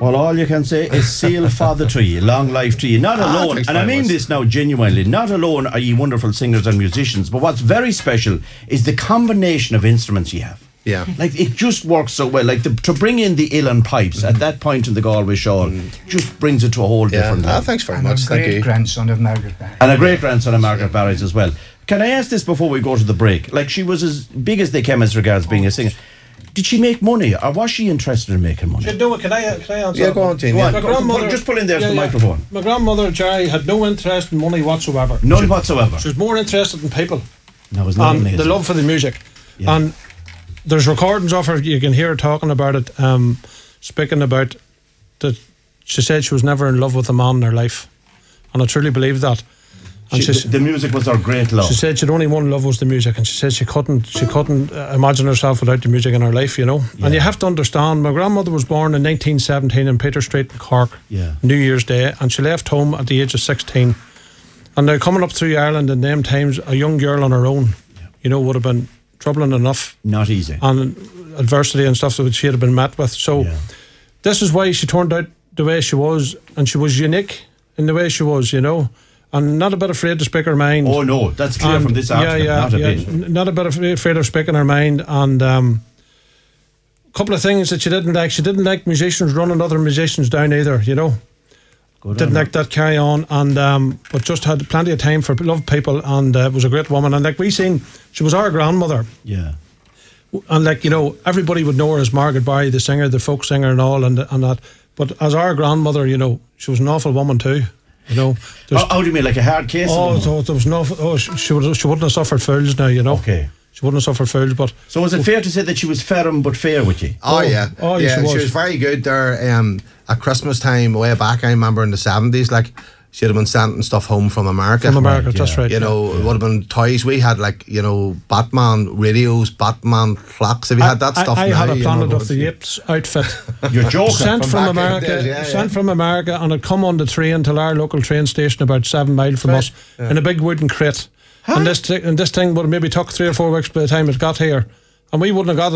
Well, all you can say is seal for the tree, long life to you. Not alone, and I mean this now genuinely, not alone are you wonderful singers and musicians, but what's very special is the combination of instruments you have. Yeah. Like, it just works so well. Like, to bring in the uilleann pipes at that point in the Galway Shawl just brings it to a whole different level. Thanks very And much. a Thank you. great-grandson of Margaret Barry. And a great-grandson of Margaret Barry's as well. Can I ask this before we go to the break? Like, she was as big as they came as regards being a singer. Did she make money, or was she interested in making money? Can I answer? Yeah, go on, Dean. My Yeah. grandmother, Just pull in there to the microphone. My grandmother, Jerry, had no interest in money whatsoever. None whatsoever. She was more interested in people No, it's not and amazing. the love for the music. Yeah. And there's recordings of her, you can hear her talking about it, speaking about that. She said she was never in love with a man in her life, and I truly believe that. And The music was her great love. she said she'd only one love was the music, and she said she couldn't imagine herself without the music in her life, you know. And you have to understand, my grandmother was born in 1917 in Peter Street in Cork, New Year's Day, and she left home at the age of 16. And now coming up through Ireland in them times, a young girl on her own, you know, would have been troubling enough. Not easy. And adversity and stuff that she had been met with. So this is why she turned out the way she was, and she was unique in the way she was, you know. And not a bit afraid to speak her mind. Oh no, that's clear from this argument. Not a bit. Not a bit afraid of speaking her mind. And a couple of things that she didn't like. She didn't like musicians running other musicians down either, you know. Didn't like that carry on. And but just had plenty of time for loved people, and was a great woman. And like we seen, she was our grandmother. Yeah. And like, you know, everybody would know her as Margaret Barry, the singer, the folk singer and all, and that. But as our grandmother, you know, she was an awful woman too. You know, how do you mean, like a hard case? There was no. She wouldn't have suffered fools now. You know. Okay. She wouldn't have suffered fools, but. So is it fair to say that she was firm but fair with you? Oh yeah. She was very good there. At Christmas time, way back, I remember in the 70s, like she'd have been sending stuff home from America. From America, that's right. You know, it would have been toys. We had, like, you know, Batman radios, Batman clocks. Have you had that stuff? I now, had a Planet know, of the Apes outfit. You're joking. Sent from back in the America, days, sent from America, and it come on the train to our local train station about 7 miles from us in a big wooden crate. And this thing would have maybe took 3 or 4 weeks by the time it got here, and we wouldn't have got it